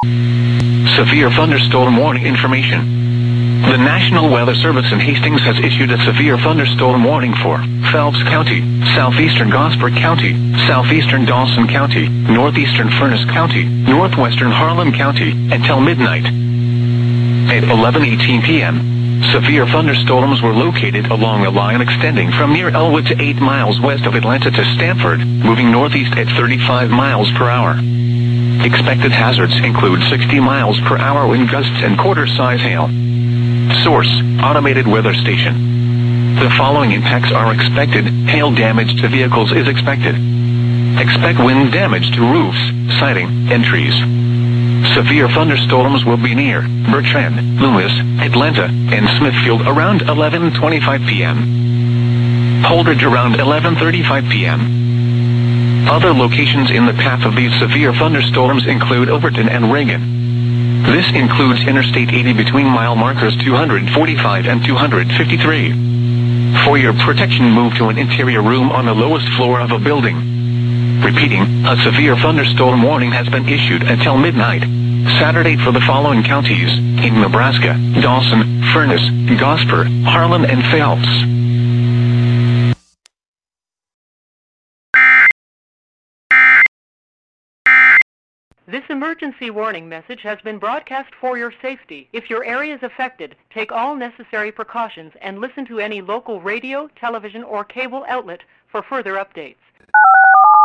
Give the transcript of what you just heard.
Severe thunderstorm warning information. The National Weather Service in Hastings has issued a severe thunderstorm warning for Phelps County, southeastern Gosford County, southeastern Dawson County, northeastern Furness County, northwestern Harlan County, until midnight. At 11:18 p.m., severe thunderstorms were located along a line extending from near Elwood to 8 miles west of Atlanta to Stamford, moving northeast at 35 miles per hour. Expected hazards include 60 miles per hour wind gusts and quarter-size hail. Source: Automated Weather Station. The following impacts are expected. Hail damage to vehicles is expected. Expect wind damage to roofs, siding, and trees. Severe thunderstorms will be near Bertrand, Loomis, Atlanta, and Smithfield around 11:25 p.m. Holdridge around 11:35 p.m. Other locations in the path of these severe thunderstorms include Overton and Reagan. This includes Interstate 80 between mile markers 245 and 253. For your protection, move to an interior room on the lowest floor of a building. Repeating, a severe thunderstorm warning has been issued until midnight Saturday for the following counties in Nebraska: Dawson, Furness, Gosford, Harlan, and Phelps. This emergency warning message has been broadcast for your safety. If your area is affected, take all necessary precautions and listen to any local radio, television, or cable outlet for further updates.